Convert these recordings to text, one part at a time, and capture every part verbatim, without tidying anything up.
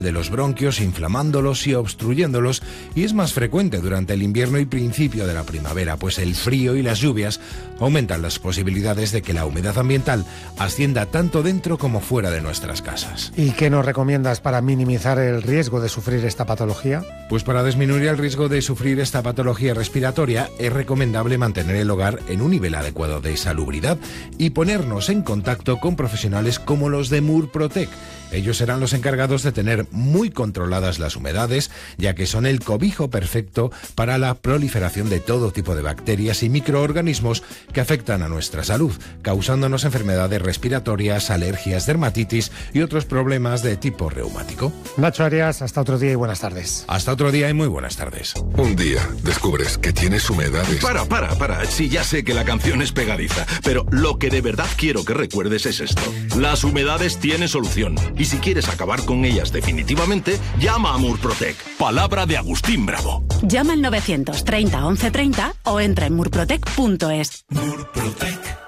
de los bronquios, inflamándolos y obstruyéndolos, y es más frecuente durante el invierno y principio de la primavera, pues el frío y las lluvias aumentan las posibilidades de que la humedad ambiental ascienda tanto dentro como fuera de nuestras casas. ¿Y qué nos recomiendas para minimizar el riesgo de sufrir esta patología? Pues para disminuir el riesgo de sufrir esta patología respiratoria es recomendable mantener el hogar en un nivel adecuado de salubridad y ponernos en contacto con profesionales como los de Murprotec. Ellos serán los encargados de tener muy controladas las humedades, ya que son el cobijo perfecto para la proliferación de todo tipo de bacterias y microorganismos que afectan a nuestra salud, causándonos enfermedades respiratorias, alergias, dermatitis y otros problemas de tipo reumático. Nacho Arias, hasta otro día y buenas tardes. Hasta otro día y muy buenas tardes. Un día descubres que tienes humedades. Para, para, para. Sí, ya sé que la canción es pegadiza, pero lo que de verdad quiero que recuerdes es esto. Las humedades tienen solución. Y si quieres acabar con ellas definitivamente, llama a Murprotec. Palabra de Agustín Bravo. Llama al novecientos treinta once treinta o entra en murprotec punto es. Murprotec.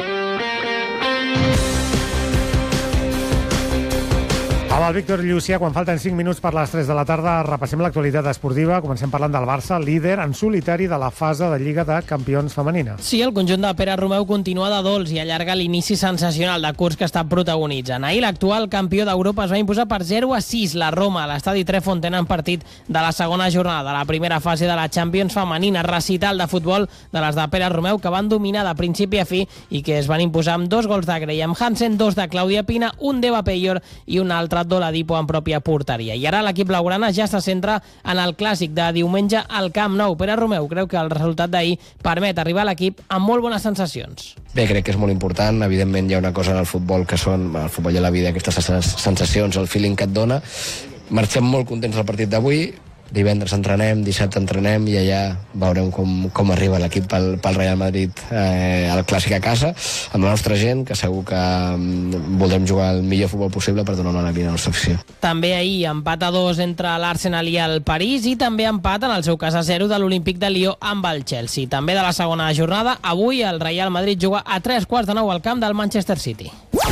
Amb el Víctor Llucià, quan falten cinc minuts per les tres de la tarda, repassem l'actualitat esportiva. Comencem parlant del Barça, líder en solitari de la fase de Lliga de Campions femenina. Sí, el conjunt de Pere Romeu continua de dolç i allarga l'inici sensacional de curs que està protagonitzant. Ahir l'actual campió d'Europa es va imposar per zero a sis la Roma a l'estadi Trefontaine en partit de la segona jornada de la primera fase de la Champions femenina, recital de futbol de les de Pere Romeu que van dominar de principi a fi i que es van imposar amb dos gols de Graham Hansen, dos de Clàudia Pina, un d'Eva Peyor i un altre d'Oladipo en pròpia porteria. I ara l'equip blaugrana ja se centra en el clàssic de diumenge al Camp Nou. Pere Romeu creu que el resultat d'ahir permet arribar a l'equip amb molt bones sensacions. Bé, crec que és molt important. Evidentment hi ha una cosa en el futbol que són, el futbol i la vida, aquestes sensacions, el feeling que et dona. Marxem molt contents del partit d'avui. Divendres entrenem, dissabte entrenem i allà veurem com, com arriba l'equip pel, pel Real Madrid eh, al Clàssic a casa, amb la nostra gent, que segur que mm, voldrem jugar el millor futbol possible per donar una alegria a la nostra afició. També ahir empat a dos entre l'Arsenal i el París i també empat, en el seu cas a zero, de l'Olímpic de Lió amb el Chelsea. També de la segona jornada, avui el Real Madrid juga a tres quarts de nou al camp del Manchester City.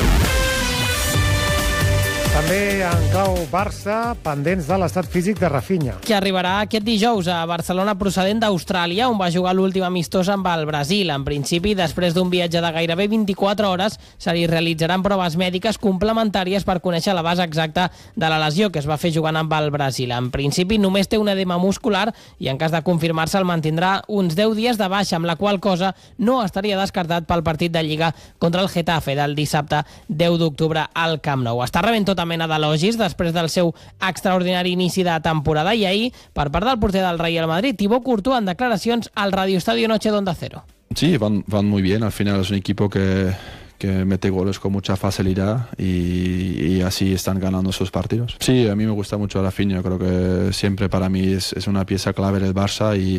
També en clau Barça, pendents de l'estat físic de Rafinha. Que arribarà aquest dijous a Barcelona procedent d'Austràlia, on va jugar l'últim amistós amb el Brasil. En principi, després d'un viatge de gairebé vint-i-quatre hores, se li realitzaran proves mèdiques complementàries per conèixer l'abast exacta de la lesió que es va fer jugant amb el Brasil. En principi, només té un edema muscular i en cas de confirmar-se el mantindrà uns deu dies de baixa, amb la qual cosa no estaria descartat pel partit de Lliga contra el Getafe del dissabte deu d'octubre al Camp Nou. Està rebent tota mena d'elogis després del seu extraordinari inici de temporada i ahir, per part del porter del Real Madrid, Thibaut Courtois, en declaracions al Radio Estadio Noche de Onda Cero. Sí, van, van muy bien. Al final es un equipo que, que mete goles con mucha facilidad y, y así están ganando sus partidos. Sí, a mí me gusta mucho Rafinha. Creo que siempre para mí es, es una pieza clave del Barça y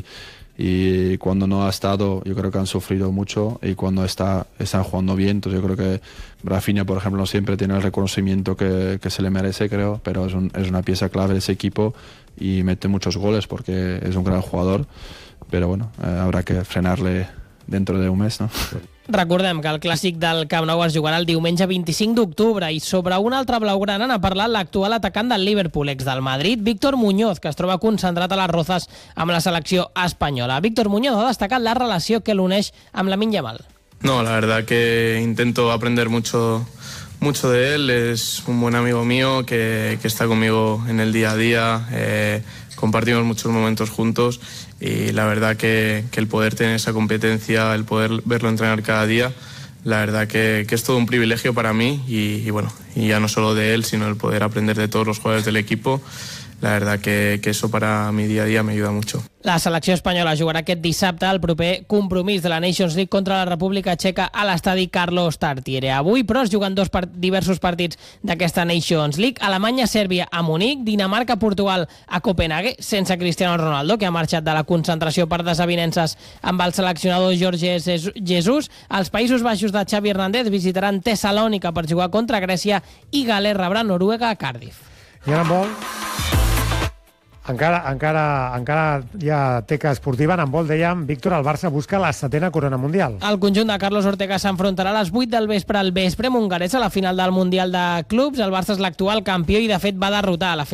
y cuando no ha estado yo creo que han sufrido mucho y cuando está están jugando bien. Entonces yo creo que Rafinha, por ejemplo, siempre tiene el reconocimiento que, que se le merece, creo, pero es, un, es una pieza clave de ese equipo y mete muchos goles porque es un gran jugador, pero bueno, eh, habrá que frenarle dentro de un mes, ¿no? Recordem que el clàssic del Camp Nou es jugarà el diumenge vint-i-cinc d'octubre i sobre un altre blaugrana n'ha parlat l'actual atacant del Liverpool, ex del Madrid, Víctor Muñoz, que es troba concentrat a les Rozas amb la selecció espanyola. Víctor Muñoz ha destacat la relació que l'uneix amb Lamine Yamal. No, la verdad que intento aprender mucho, mucho de él. Es un buen amigo mío que, que está conmigo en el día a día. Eh, compartimos muchos momentos juntos y la verdad que, que el poder tener esa competencia, el poder verlo entrenar cada día, la verdad que, que es todo un privilegio para mí y, y bueno, y ya no solo de él, sino el poder aprender de todos los jugadores del equipo. La verdad que, que eso para mi día a día me ayuda mucho. La selecció espanyola jugarà aquest dissabte el proper compromís de la Nations League contra la República Txeca a l'estadi Carlos Tartiere. Avui, però, es juguen dos part diversos partits d'aquesta Nations League. Alemanya-Sèrbia a Munic, Dinamarca-Portugal a Copenhague, sense Cristiano Ronaldo, que ha marxat de la concentració per desavinences amb el seleccionador Jorge Jesus. Els Països Baixos de Xavi Hernández visitaran Tessalònica per jugar contra Grècia i Gales rebrà Noruega a Cardiff. I ara en vol... Encara, encara, encara hi ha teca esportiva. En handbol, dèiem, Víctor, el Barça busca la setena corona mundial. El conjunt de Carlos Ortega s'enfrontarà a les vuit del vespre al vespre amb Hongarès a la final del Mundial de Clubs. El Barça és l'actual campió i, de fet, va derrotar a la final